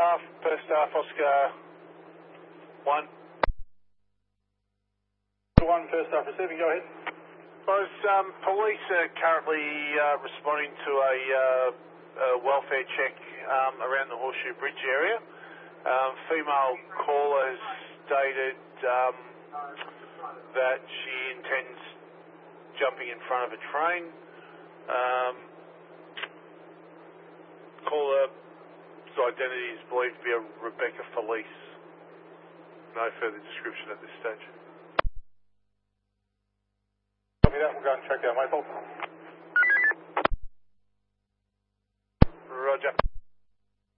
per staff, Oscar 1. 1 per staff receiving, go ahead. Police are currently responding to a welfare check around the Horseshoe Bridge area. Female caller has stated that she intends jumping in front of a train. Caller's identity is believed to be a Rebecca Felice. No further description at this stage. Copy that, we'll go and check out Maple.